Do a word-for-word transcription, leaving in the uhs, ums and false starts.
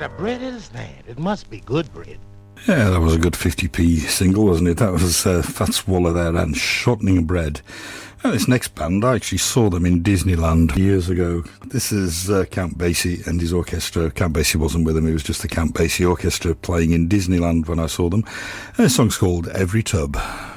kind of bread is that? It must be good bread. Yeah, that was a good fifty p single, wasn't it? That was uh, Fats Waller there and Shortening Bread. And this next band, I actually saw them in Disneyland years ago. This is uh, Count Basie and his orchestra. Count Basie wasn't with them, it was just the Count Basie Orchestra playing in Disneyland when I saw them. And the song's called Every Tub.